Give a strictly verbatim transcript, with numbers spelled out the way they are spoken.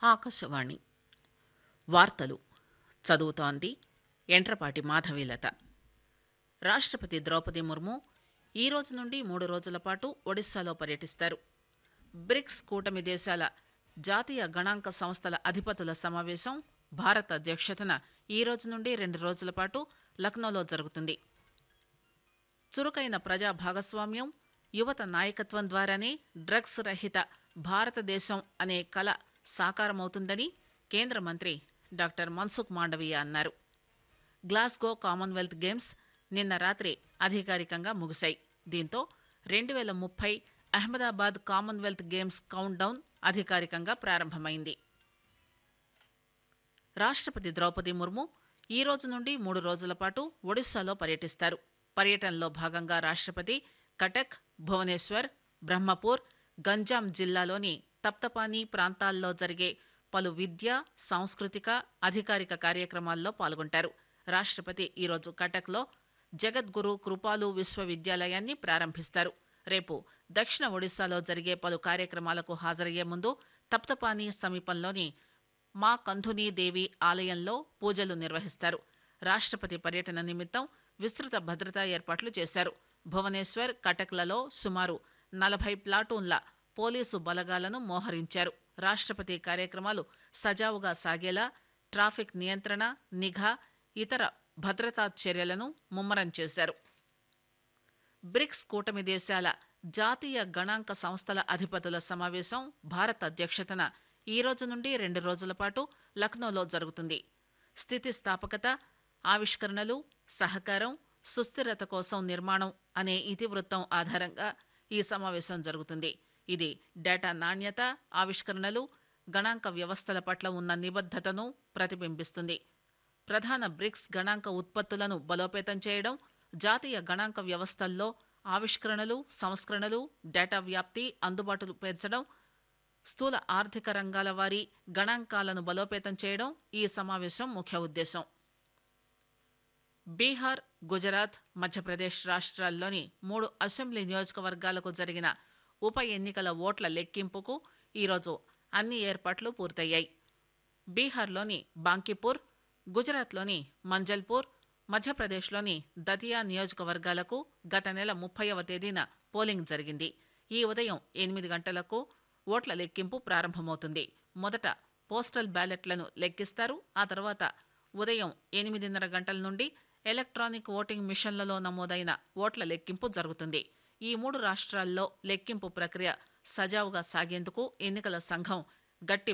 ఆకాశవాణి వార్తలు చదువుతోంది ఎంట్రపాటి మాధవీలత. రాష్ట్రపతి ద్రౌపది ముర్ము ఈ రోజు నుండి మూడు రోజుల పాటు ఒడిశాలో పర్యటిస్తారు. బ్రిక్స్ కూటమి దేశాల జాతీయ గణాంక సంస్థల అధిపతుల సమావేశం భారత్ అధ్యక్షతన ఈ రోజు నుండి రెండు రోజుల పాటు లక్నోలో జరుగుతుంది. చురుకైన ప్రజా భాగస్వామ్యం, యువత నాయకత్వం ద్వారానే డ్రగ్స్ రహిత భారతదేశం అనే కల సాకారమవుతుందని కేంద్ర మంత్రి డాక్టర్ మన్సుఖ్ మాండవీయ అన్నారు. గ్లాస్గో కామన్వెల్త్ గేమ్స్ నిన్న రాత్రి అధికారికంగా ముగిశాయి. దీంతో రెండు వేల ముప్పై Ahmedabad Commonwealth games count down అధికారికంగా ప్రారంభమైంది. రాష్ట్రపతి ద్రౌపది ముర్ము ఈ రోజు నుండి మూడు రోజుల పాటు ఒడిశాలో పర్యటిస్తారు. పర్యటనలో భాగంగా రాష్ట్రపతి కటక్, భువనేశ్వర్, బ్రహ్మపూర్, గంజాం జిల్లాలోని తప్తపానీ ప్రాంతాల్లో జరిగే పలు విద్యా, సాంస్కృతిక, అధికారిక కార్యక్రమాల్లో పాల్గొంటారు. రాష్ట్రపతి ఈరోజు కటక్లో జగద్గురు కృపాలు విశ్వవిద్యాలయాన్ని ప్రారంభిస్తారు. రేపు దక్షిణ ఒడిశాలో జరిగే పలు కార్యక్రమాలకు హాజరయ్యే ముందు తప్తపానీ సమీపంలోని మా కంధునీ దేవి ఆలయంలో పూజలు నిర్వహిస్తారు. రాష్ట్రపతి పర్యటన నిమిత్తం విస్తృత భద్రతా ఏర్పాట్లు చేశారు. భువనేశ్వర్, కటక్లలో సుమారు నలభై ప్లాటూన్ల పోలీసు బలగాలను మోహరించారు. రాష్ట్రపతి కార్యక్రమాలు సజావుగా సాగేలా ట్రాఫిక్ నియంత్రణ, నిఘా, ఇతర భద్రతా చర్యలను ముమ్మరం చేశారు. బ్రిక్స్ కూటమి దేశాల జాతీయ గణాంక సంస్థల అధిపతుల సమావేశం భారత్ అధ్యక్షతన ఈ రోజు నుండి రెండు రోజుల పాటు లక్నోలో జరుగుతుంది. స్థితిస్థాపకత, ఆవిష్కరణలు, సహకారం, సుస్థిరత కోసం నిర్మాణం అనే ఇతివృత్తం ఆధారంగా ఈ సమావేశం జరుగుతుంది. ఇది డేటా నాణ్యత, ఆవిష్కరణలు, గణాంక వ్యవస్థల పట్ల ఉన్న నిబద్ధతను ప్రతిబింబిస్తుంది. ప్రధాన బ్రిక్స్ గణాంక ఉత్పత్తులను బలోపేతం చేయడం, జాతీయ గణాంక వ్యవస్థల్లో ఆవిష్కరణలు, సంస్కరణలు, డేటా వ్యాప్తి, అందుబాటులు పెంచడం, స్థూల ఆర్థిక రంగాల వారి గణాంకాలను బలోపేతం చేయడం ఈ సమావేశం ముఖ్య ఉద్దేశం. బీహార్, గుజరాత్, మధ్యప్రదేశ్ రాష్ట్రాల్లోని మూడు అసెంబ్లీ నియోజకవర్గాలకు జరిగిన ఉప ఎన్నికల ఓట్ల లెక్కింపుకు ఈరోజు అన్ని ఏర్పాట్లు పూర్తయ్యాయి. బీహార్లోని బాంకీపూర్, గుజరాత్లోని మంజల్పూర్, మధ్యప్రదేశ్లోని దతియా నియోజకవర్గాలకు గత నెల ముప్పైవ తేదీన పోలింగ్ జరిగింది. ఈ ఉదయం ఎనిమిది గంటలకు ఓట్ల లెక్కింపు ప్రారంభమవుతుంది. మొదట పోస్టల్ బ్యాలెట్లను లెక్కిస్తారు. ఆ తర్వాత ఉదయం ఎనిమిదిన్నర గంటల నుండి ఎలక్ట్రానిక్ ఓటింగ్ మిషన్లలో నమోదైన ఓట్ల లెక్కింపు జరుగుతుంది. ఈ మూడు రాష్ట్రాల్లో లెక్కింపు ప్రక్రియ సజావుగా సాగేందుకు ఎన్నికల సంఘం గట్టి